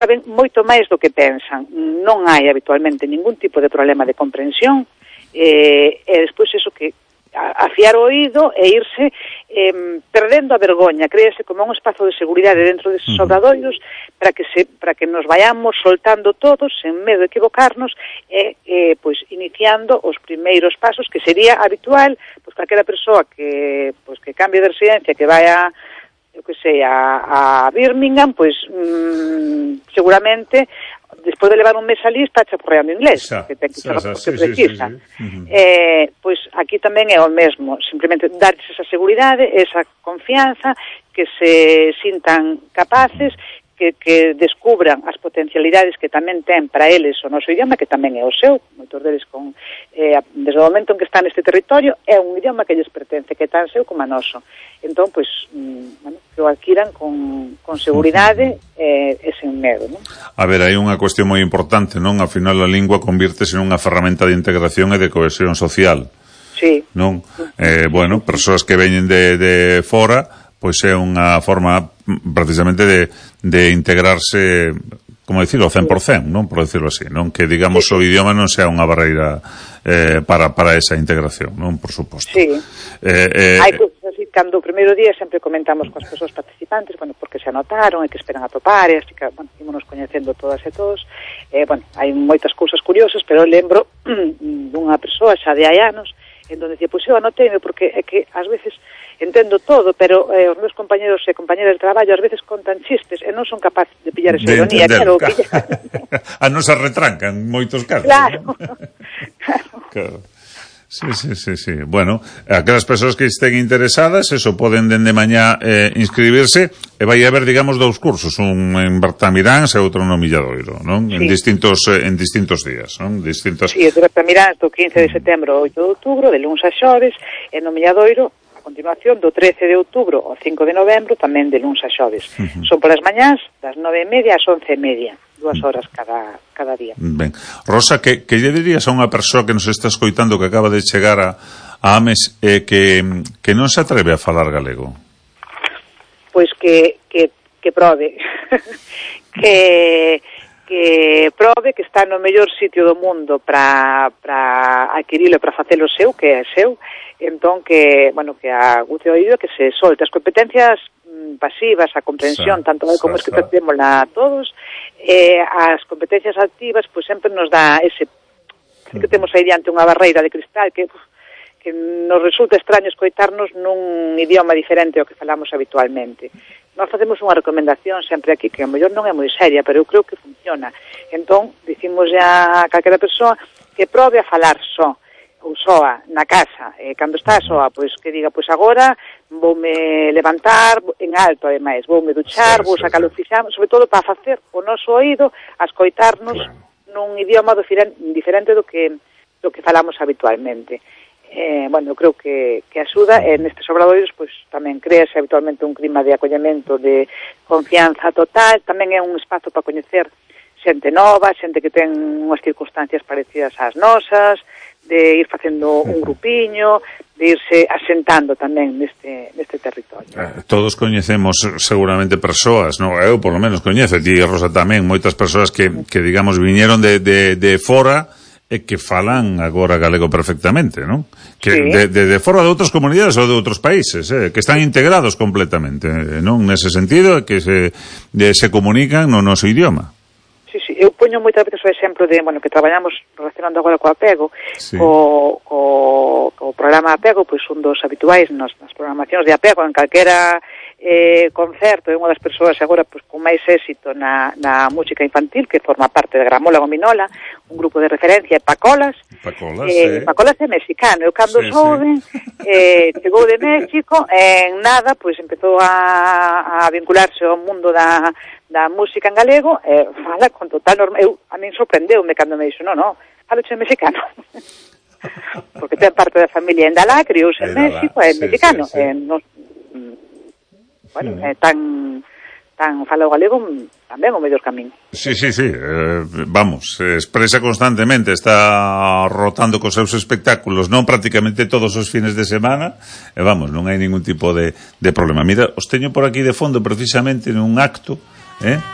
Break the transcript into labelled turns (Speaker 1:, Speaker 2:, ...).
Speaker 1: saben moito máis do que pensan. Non hai habitualmente ningún tipo de problema de comprensión, e despois eso que afiar o oído e irse perdendo a vergoña, créese como un espazo de seguridade dentro deses obradoiros para que nos vayamos soltando todos sen medo de equivocarnos e pois iniciando os primeiros pasos que sería habitual, pois calquera persoa que cambie de residencia, que vaya a Birmingham, pois seguramente despois de levar un mes alí está chaporreando inglés, que ten que precisa. Pois aquí tamén é o mesmo, simplemente darles esa seguridade, esa confianza, que se sintan capaces, que descubran as potencialidades que tamén ten para eles o noso idioma, que tamén é o seu, moitos deles desde o momento en que están neste territorio, é un idioma que lles pertence, que é tan seu como a noso. Entón, pois, que o adquiran con seguridade e sen medo, non?
Speaker 2: A ver, hai unha cuestión moi importante, non? Ao final a lingua convírtese nunha ferramenta de integración e de cohesión social.
Speaker 1: Sí.
Speaker 2: Non? Bueno, persoas que veñen de fora, pois é unha forma precisamente de integrarse, como dicirlo, 100%, non? Por decirlo así, non? Que, digamos, o idioma non sea unha barreira para esa integración, non? Por suposto.
Speaker 1: Sí. Hai cousas así, cando o primeiro día sempre comentamos coas persoas participantes, bueno, porque se anotaron e que esperan atopar, e así que, bueno, ímonos coñecendo todas e todos. Bueno, hai moitas cousas curiosas, pero lembro dunha persoa xa de hai anos, en donde dicía, pois eu anoteime, porque é que ás veces entendo todo, pero os meus compañeros e compañeras de traballo ás veces contan chistes e non son capaces de pillar esa ironía. Claro.
Speaker 2: A nos se retrancan en moitos casos.
Speaker 1: Claro.
Speaker 2: Claro. Sí. Bueno, aquelas persoas que estén interesadas, eso, poden dende mañá inscribirse, e vai haber, digamos, dous cursos, un en Bertamiráns e outro no Milladoiro, non? Sí. En distintos días, non?
Speaker 1: Sí, o de Bertamiráns do 15 de setembro ao 8 de outubro, de luns a xoves, e no Milladoiro a continuación do 13 de outubro ao 5 de novembro, tamén de luns a xoves. Son polas mañás, das 9:30 ás 11:30, 2 horas cada día.
Speaker 2: Ben. Rosa, que lle dirías a unha persoa que nos está escoitando, que acaba de chegar a Ames, que non se atreve a falar galego?
Speaker 1: Pois que prove. que prove que está no mellor sitio do mundo para adquirilo e para facelo seu, que é seu. Entón, que aguce o oído, que se solte as competencias pasivas, a comprensión, tanto como escrita témola a todos, as competencias activas, pois sempre nos dá ese, que temos aí diante unha barreira de cristal que nos resulta extraño escoitarnos nun idioma diferente ao que falamos habitualmente. Nós facemos unha recomendación sempre aquí, que a mellor non é moi seria, pero eu creo que funciona. Entón, dicimos a calquera persoa que prove a falar só, ou soa, na casa, cando está soa, pois que diga, pois agora voume levantar en alto, ademais, voume duchar, vou sacar o fixamo, sobre todo para facer o noso oído a escoitarnos nun idioma diferente do que falamos habitualmente. Eu creo que axuda, e nestes obradoiros pois tamén créase habitualmente un clima de acollemento, de confianza total, tamén é un espazo para coñecer xente nova, xente que ten unhas circunstancias parecidas ás nosas, de ir facendo un grupiño, de irse asentando tamén neste territorio.
Speaker 2: Todos coñecemos seguramente persoas, non? Eu por lo menos coñezo, ti, Rosa, tamén, moitas persoas que digamos, viñeron de fora e que falan agora galego perfectamente, non? Que sí. de fora de outras comunidades ou de outros países, que están integrados completamente, non? Nese sentido, que se comunican no noso idioma.
Speaker 1: Sí, eu poño moitas veces o exemplo de, que traballamos relacionando agora co apego, sí. co programa apego, pois un dos habituais nas programacións de apego, en calquera concerto, é unha das persoas agora pois con máis éxito na música infantil, que forma parte de Gramola Gominola, un grupo de referencia, é Pacolas. Pacolas é mexicano, eu cando souben, chegou de México, en nada, pois empezou a vincularse ao mundo da música en galego, fala con total a min sorprendeume cando me dixo, no, faloche en mexicano. Porque ten parte da familia en Dalá, criouse en México, é mexicano. É tan fala o galego tamén o mellor camín.
Speaker 2: Sí, vamos, expresa constantemente, está rotando cos seus espectáculos, non prácticamente todos os fines de semana, e vamos, non hai ningún tipo de problema. Mira, os teño por aquí de fondo precisamente nun acto,